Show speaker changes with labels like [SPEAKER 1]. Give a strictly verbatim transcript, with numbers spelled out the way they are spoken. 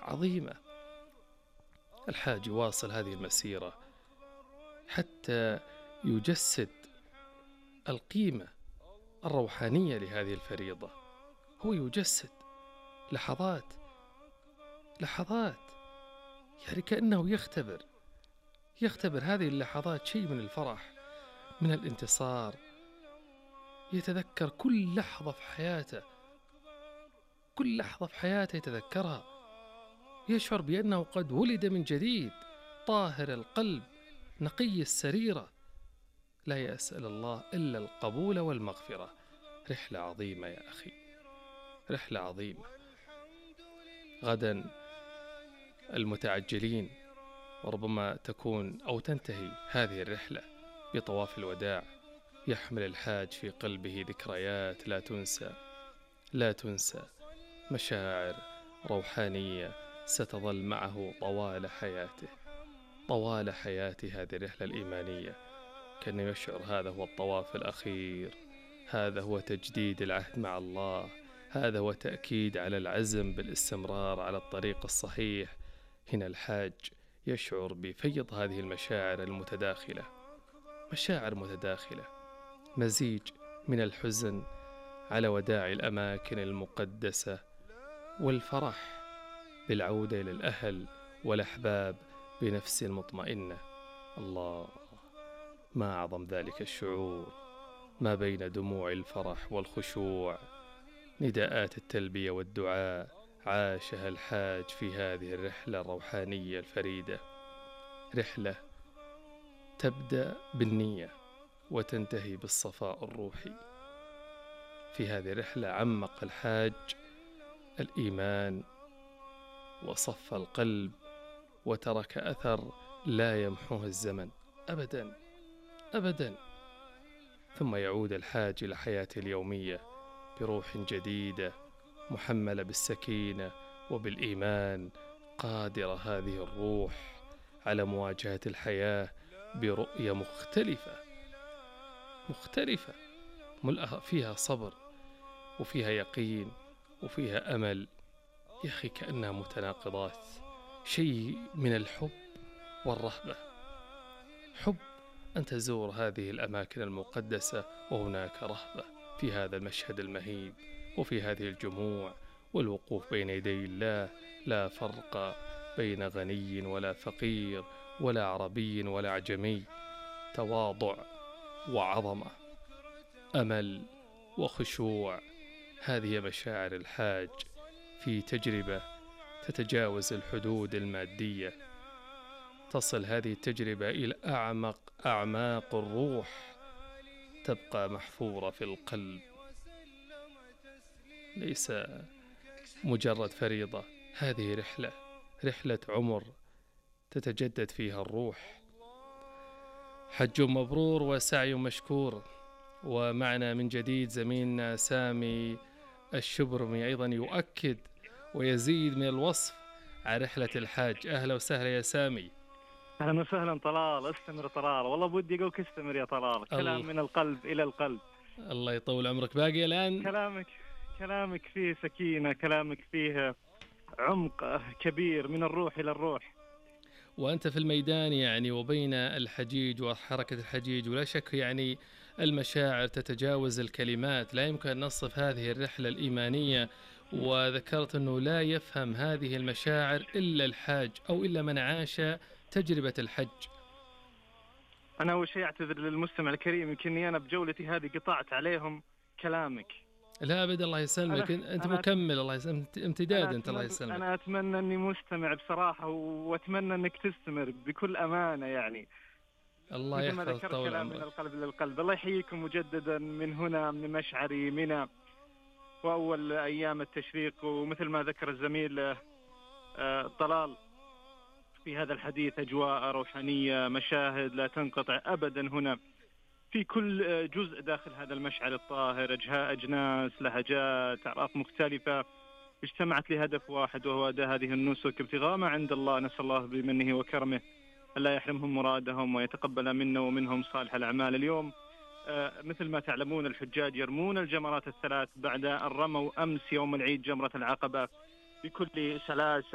[SPEAKER 1] عظيمة. الحاج يواصل هذه المسيرة حتى يجسد القيمة الروحانية لهذه الفريضة. هو يجسد لحظات لحظات يعني كأنه يختبر يختبر هذه اللحظات شيء من الفرح، من الانتصار. يتذكر كل لحظة في حياته، كل لحظة في حياته يتذكرها، يشعر بأنه قد ولد من جديد، طاهر القلب نقي السريرة، لا يسأل الله إلا القبول والمغفرة. رحلة عظيمة يا أخي، رحلة عظيمة. غدا المتعجلين وربما تكون أو تنتهي هذه الرحلة بطواف الوداع، يحمل الحاج في قلبه ذكريات لا تنسى لا تنسى، مشاعر روحانية ستظل معه طوال حياته، طوال حياة هذه الرحلة الإيمانية. كان يشعر هذا هو الطواف الأخير، هذا هو تجديد العهد مع الله، هذا هو تأكيد على العزم بالاستمرار على الطريق الصحيح. هنا الحاج يشعر بفيض هذه المشاعر المتداخلة، مشاعر متداخلة، مزيج من الحزن على وداع الأماكن المقدسة والفرح بالعودة إلى الأهل والأحباب بنفس مطمئنة. الله، ما أعظم ذلك الشعور ما بين دموع الفرح والخشوع، نداءات التلبية والدعاء عاشها الحاج في هذه الرحلة الروحانية الفريدة. رحلة تبدأ بالنية وتنتهي بالصفاء الروحي. في هذه الرحلة عمق الحاج الإيمان وصف القلب وترك أثر لا يمحوه الزمن أبدا أبدا. ثم يعود الحاج إلى حياته اليومية بروح جديدة محملة بالسكينة وبالإيمان، قادرة هذه الروح على مواجهة الحياة برؤية مختلفة مختلفة ملأها فيها صبر وفيها يقين وفيها أمل. يا أخي كأنها متناقضات، شيء من الحب والرهبة. حب أن تزور هذه الأماكن المقدسة وهناك رهبة في هذا المشهد المهيب وفي هذه الجموع والوقوف بين يدي الله. لا فرق بين غني ولا فقير ولا عربي ولا أعجمي، تواضع وعظمة، أمل وخشوع. هذه مشاعر الحاج في تجربة تتجاوز الحدود المادية، تصل هذه التجربة إلى أعمق أعماق الروح، تبقى محفورة في القلب. ليس مجرد فريضة، هذه رحلة رحلة عمر تتجدد فيها الروح. حج مبرور وسعي مشكور. ومعنا من جديد زميلنا سامي الشبرمي أيضا يؤكد ويزيد من الوصف عن رحلة الحاج. أهلا وسهلا يا سامي.
[SPEAKER 2] أهلا وسهلا طلال، استمر طلال، والله بودي أقولك استمر يا طلال. كلام من القلب إلى القلب.
[SPEAKER 1] الله يطول عمرك، باقي الآن.
[SPEAKER 2] كلامك كلامك فيه سكينة، كلامك فيه عمق كبير من الروح إلى الروح.
[SPEAKER 1] وأنت في الميدان يعني وبين الحجيج وحركة الحجيج، ولا شك يعني المشاعر تتجاوز الكلمات. لا يمكن أن نصف هذه الرحلة الإيمانية. وذكرت أنه لا يفهم هذه المشاعر إلا الحاج أو إلا من عاش تجربة الحج.
[SPEAKER 2] أنا أول شيء أعتذر للمستمع الكريم، يمكنني أنا بجولتي هذه قطعت عليهم كلامك.
[SPEAKER 1] لا أبدا، الله يسلمك، أنت مكمل، الله يسلمك، امتداد أنت، الله يسلمك.
[SPEAKER 2] أنا أتمنى أني مستمع بصراحة، وأتمنى أنك تستمر بكل أمانة يعني.
[SPEAKER 1] الله
[SPEAKER 2] يحفظ
[SPEAKER 1] مثل ما ذكرت
[SPEAKER 2] كلام من القلب للقلب. الله يحييكم مجددا من هنا من مشعري منى وأول أيام التشريق. ومثل ما ذكر الزميل طلال في هذا الحديث، أجواء روحانية، مشاهد لا تنقطع أبدا هنا في كل جزء داخل هذا المشعر الطاهر. أجناس، لهجات، أعراف مختلفة اجتمعت لهدف واحد، وهو أداء هذه النسك ابتغاء ما عند الله. نسأل الله بمنه وكرمه ألا يحرمهم مرادهم ويتقبل منا ومنهم صالح الأعمال. اليوم آه مثل ما تعلمون الحجاج يرمون الجمرات الثلاث بعد أن رموا أمس يوم العيد جمرة العقبة بكل سلاسة.